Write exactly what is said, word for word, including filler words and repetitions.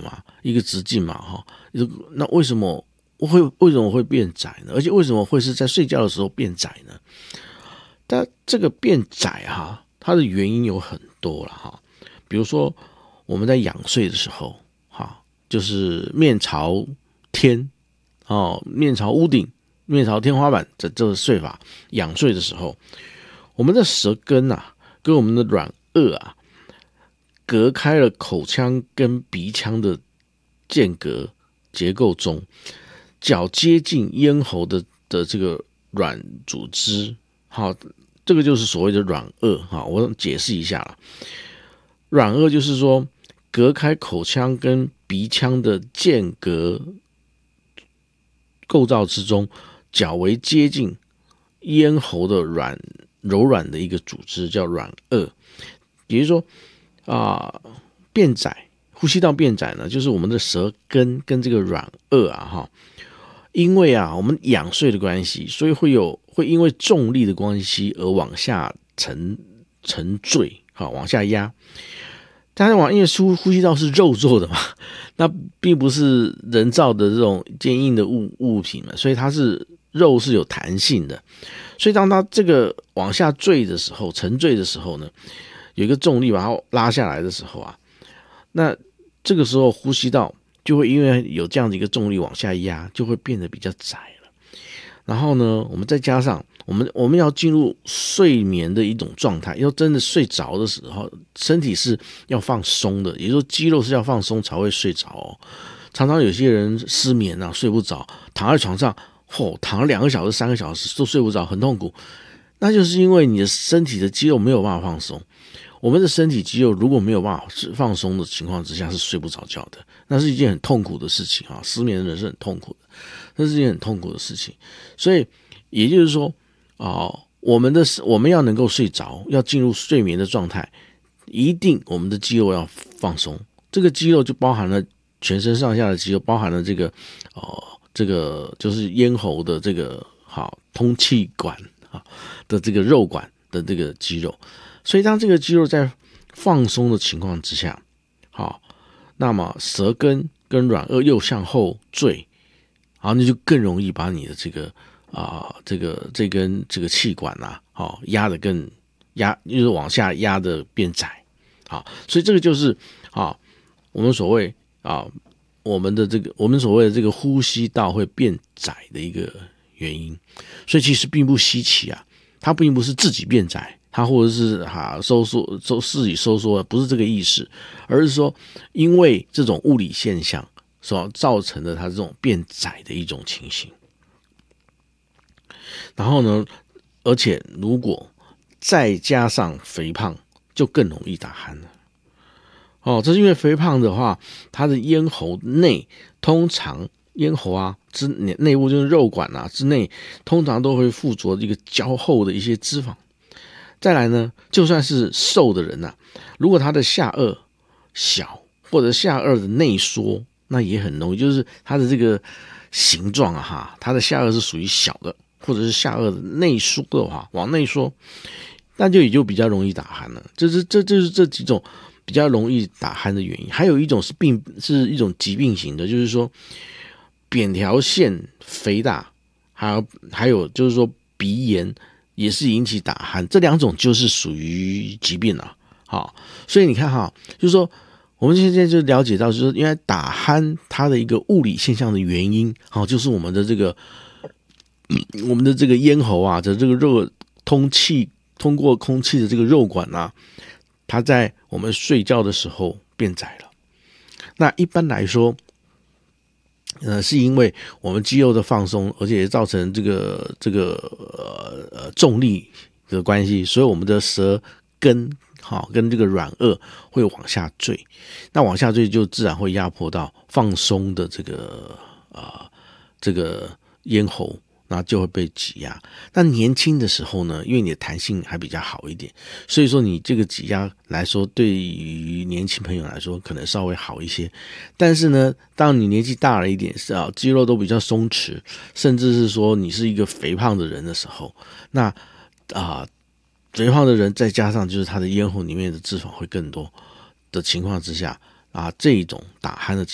嘛，一个直径嘛，哈，那为什么会为什么会变窄呢？而且为什么会是在睡觉的时候变窄呢？但这个变窄哈，它的原因有很多了哈。比如说我们在仰睡的时候，哈，就是面朝天哦，面朝屋顶、面朝天花板这这个睡法，仰睡的时候，我们的舌根啊，跟我们的软腭啊，隔开了口腔跟鼻腔的间隔结构中，较接近咽喉的的这个软组织，好，这个就是所谓的软腭哈。我解释一下啦，软腭就是说隔开口腔跟鼻腔的间隔构造之中，较为接近咽喉的软柔软的一个组织叫软腭。也就是说啊、呃，变窄，呼吸道变窄呢，就是我们的舌根跟这个软腭啊哈，因为啊我们仰睡的关系，所以会有会因为重力的关系而往下沉沉坠，好往下压。但是往因为呼呼吸道是肉做的嘛，那并不是人造的这种坚硬的物物品嘛，所以它是肉是有弹性的，所以当它这个往下坠的时候，沉坠的时候呢，有一个重力把它拉下来的时候啊，那这个时候呼吸道就会因为有这样的一个重力往下压，就会变得比较窄了。然后呢，我们再加上我们我们要进入睡眠的一种状态，要真的睡着的时候，身体是要放松的，也就是说肌肉是要放松才会睡着哦。常常有些人失眠啊，睡不着，躺在床上，哦，躺了两个小时、三个小时都睡不着，很痛苦。那就是因为你的身体的肌肉没有办法放松。我们的身体肌肉如果没有办法放松的情况之下，是睡不着觉的，那是一件很痛苦的事情啊！失眠的人是很痛苦的，那是一件很痛苦的事情。所以也就是说啊、呃，我们的我们要能够睡着，要进入睡眠的状态，一定我们的肌肉要放松。这个肌肉就包含了全身上下的肌肉，包含了这个哦、呃，这个就是咽喉的这个好通气管啊的这个肉管的这个肌肉。所以当这个肌肉在放松的情况之下，好，那么舌根跟软腭又向后坠，然后你就更容易把你的这个啊、呃、这个这根这个气管啊，好压得更压，就是往下压得变窄，好，所以这个就是啊我们所谓啊我们的这个我们所谓的这个呼吸道会变窄的一个原因。所以其实并不稀奇啊，它并不是自己变窄。它或者是哈收缩收自己收缩，不是这个意思，而是说因为这种物理现象所造成的它这种变窄的一种情形。然后呢，而且如果再加上肥胖，就更容易打鼾了。哦，这是因为肥胖的话，它的咽喉内通常咽喉啊之内部就是肉管啊之内，通常都会附着一个较厚的一些脂肪。再来呢，就算是瘦的人啊，如果他的下颚小或者下颚的内缩，那也很容易，就是他的这个形状啊哈，他的下颚是属于小的，或者是下颚的内缩的话，往内缩，那就也就比较容易打鼾了。这是这就是这几种比较容易打鼾的原因。还有一种是病，是一种疾病型的，就是说扁桃腺肥大，还有还有就是说鼻炎。也是引起打鼾，这两种就是属于疾病了。好，所以你看哈，就是说我们现在就了解到，就是因为打鼾它的一个物理现象的原因，好，就是我们的这个我们的这个咽喉啊的这个肉通气通过空气的这个肉管啊，它在我们睡觉的时候变窄了。那一般来说。呃，是因为我们肌肉的放松，而且也造成这个这个呃呃重力的关系，所以我们的舌根好跟这个软腭会往下坠，那往下坠就自然会压迫到放松的这个啊、呃、这个咽喉，那就会被挤压。那年轻的时候呢，因为你的弹性还比较好一点，所以说你这个挤压来说，对于年轻朋友来说可能稍微好一些。但是呢，当你年纪大了一点，是啊，肌肉都比较松弛，甚至是说你是一个肥胖的人的时候，那啊、呃，肥胖的人再加上就是他的咽喉里面的脂肪会更多的情况之下啊，这种打鼾的